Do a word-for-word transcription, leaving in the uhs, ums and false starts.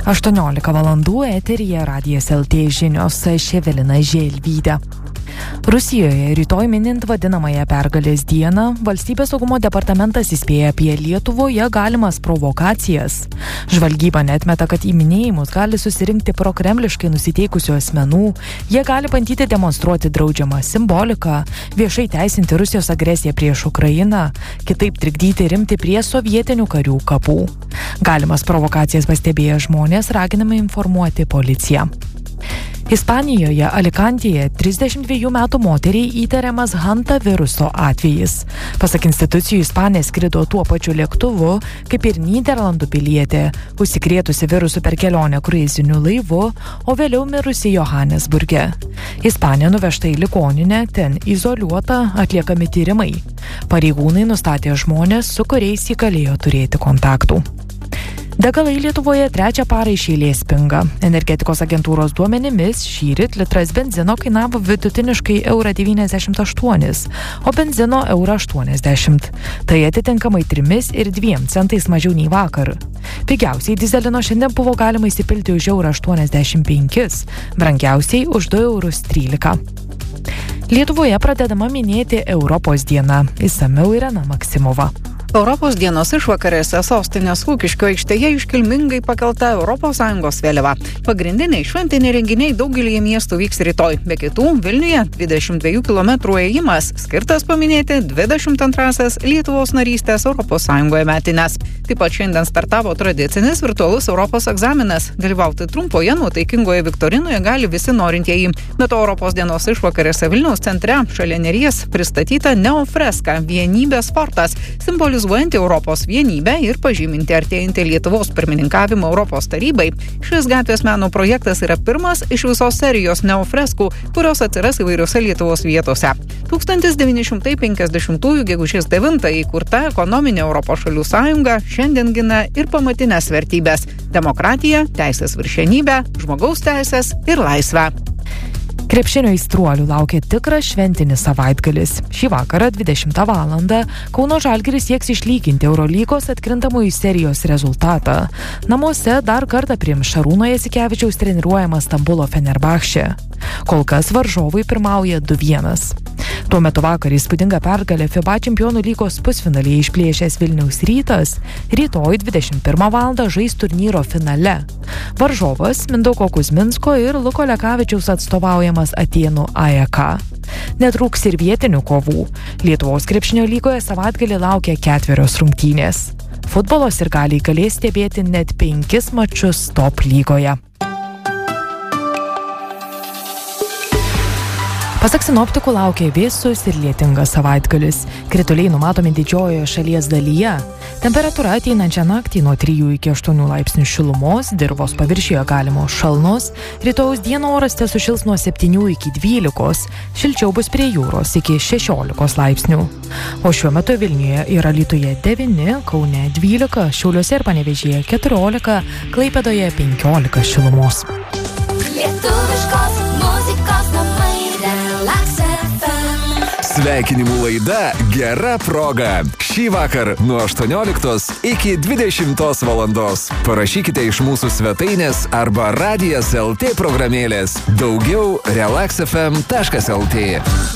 aštuoniolika valandų eteryje Radijas L T žinios, aš Evelina Želvytė. Rusijoje rytoj minint vadinamąją pergalės dieną, Valstybės saugumo departamentas įspėja apie Lietuvoje galimas provokacijas. Žvalgyba neatmeta, kad į minėjimus gali susirinkti prokremliškai nusiteikusių asmenų, jie gali bandyti demonstruoti draudžiamą simboliką, viešai teisinti Rusijos agresiją prieš Ukrainą, kitaip trikdyti rimti prie sovietinių karių kapų. Galimas provokacijas pastebėję žmonės raginami informuoti policiją. Ispanijoje Alikantėje trisdešimt dviejų metų moteriai įtariamas Hanta viruso atvejis. Pasak institucijų, Ispanė skrido tuo pačiu lėktuvu, kaip ir Nyderlandų pilietė, užsikrėtusi virusu per kelionę kruiziniu laivu, o vėliau mirusi Johanesburge. Ispanė nuvežta į ligoninę, ten izoliuota, atliekami tyrimai. Pareigūnai nustatė žmonės, su kuriais ji galėjo turėti kontaktų. Degalai Lietuvoje trečią parą iš eilės pinga. Energetikos agentūros duomenimis šįryt litras benzino kainavo vidutiniškai eurą devyniasdešimt aštuonis, o benzino eurą aštuoniasdešimt. Tai atitinkamai trimis ir dviem centais mažiau nei vakar. Pigiausiai dyzelino šiandien buvo galima įsipilti už eurą aštuoniasdešimt penkis, brangiausiai už du eurus trylika. Lietuvoje pradedama minėti Europos diena. Išsamiau Irena Maksimova. Europos dienos išvakarėse sostinės Lukiškių aikštėje iškilmingai pakelta Europos Sąjungos vėliava. Pagrindiniai šventiniai renginiai daugelį miestų vyks rytoj. Be kitų, Vilniuje dvidešimt dviejų kilometrų ėjimas skirtas paminėti dvidešimt antrąsias Lietuvos narystės Europos Sąjungoje metines. Taip pat šiandien startavo tradicinis virtualus Europos egzaminas. Dalyvauti trumpoje nuotaikingoje viktorinoje gali visi norintieji. Be to Europos dienos išvakarėse Vilniaus centre šalia Neries pristatyta neofreska Vienybės fortas, simbolizuojanti Europos vienybę ir pažyminti artėjantį Lietuvos pirmininkavimą Europos tarybai. Šis gatvės meno projektas yra pirmas iš visos serijos neofreskų, kurios atsiras įvairiose Lietuvos vietose. tūkstantis devyni šimtai penkiasdešimtųjų gegužės devintąją įkurta ekonominė Europos šalių sąjunga šiandien gina ir pamatinės vertybės – demokratiją, teisės viršenybę, žmogaus teisės ir laisvę. Krepšinio aistruolių laukia tikras šventinis savaitgalis. Šį vakarą dvidešimtą valandą Kauno Žalgiris sieks išlyginti Eurolygos atkrintamųjų serijos rezultatą. Namuose dar kartą priims Šarūno Jasikevičiaus treniruojamą Stambulo Fenerbahčę. Kol kas varžovai pirmauja du vienas. Tuo metu vakar įspūdingą pergalę FIBA čempionų lygos pusfinalyje išplėšęs Vilniaus Rytas rytoj dvidešimt pirmą valandą žais turnyro finale. Varžovas Mindaugo Kuzminsko ir Luko Lekavičiaus atstovaujamas Atėnų A E K. Netrūks ir vietinių kovų. Lietuvos krepšinio lygoje savaitgalį laukia ketverios rungtynės. Futbolo sirgaliai galės stebėti net penkis mačus top lygoje. Pasak sinoptikų laukia vėsus ir lietingas savaitgalis. Krituliai numatomi didžiojoje šalies dalyje. Temperatūra ateinančią naktį nuo trijų iki aštuonių laipsnių šilumos, dirvos paviršiuje galimos šalnos, rytojaus dieną oras tesušils nuo septynių iki dvylikos, šilčiau bus prie jūros iki šešiolikos laipsnių. O šiuo metu Vilniuje ir Alytuje devyni, Kaune dvylika, Šiauliuose ir Panevėžyje keturiolika, Klaipėdoje penkiolika šilumos. Lietuviškos muzikos namai. Sveikinimų laida Gera proga. Šį vakar nuo aštuonioliktos iki dvidešimtos valandos. Parašykite iš mūsų svetainės arba Radijas L T programėlės. Daugiau relax f m taškas l t.